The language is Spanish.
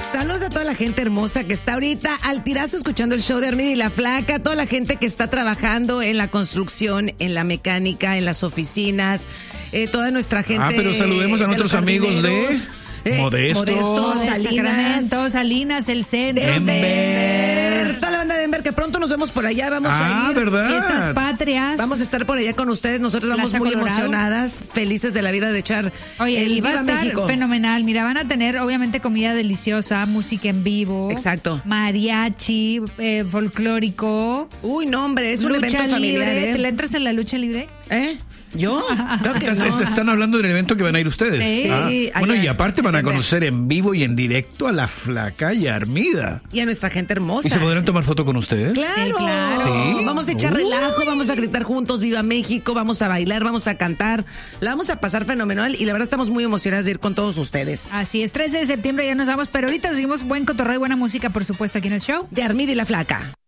Saludos a toda la gente hermosa que está ahorita al tirazo escuchando el show de Armida y la Flaca, toda la gente que está trabajando en la construcción, en la mecánica, en las oficinas, toda nuestra gente. Pero saludemos a nuestros amigos de Modesto, Salinas, El Centro, Denver. Toda la banda de Denver, que pronto nos vemos por allá, vamos a ir. ¿Verdad? Fiestas Patrias. Vamos a estar por allá con ustedes, nosotros vamos muy emocionadas, felices de la vida de echar y va a estar México. Fenomenal. Mira, van a tener obviamente comida deliciosa, música en vivo. Exacto. Mariachi, folclórico. Uy, no, hombre, es un lucha evento familiar, libre. ¿Te le entras en la lucha libre? ¿Yo? Creo que no. Están hablando del evento que van a ir ustedes. Sí. Bueno, allá, y aparte van a conocer en vivo y en directo a la Flaca y a Armida. Y a nuestra gente hermosa. ¿Y se podrán tomar foto con ustedes? ¡Claro! Claro. Sí. Vamos a echar relajo, vamos a gritar juntos, ¡Viva México! Vamos a bailar, vamos a cantar. La vamos a pasar fenomenal y la verdad estamos muy emocionadas de ir con todos ustedes. Así es, 13 de septiembre ya nos vamos, pero ahorita seguimos buen cotorreo y buena música, por supuesto, aquí en el show De Armida y la Flaca.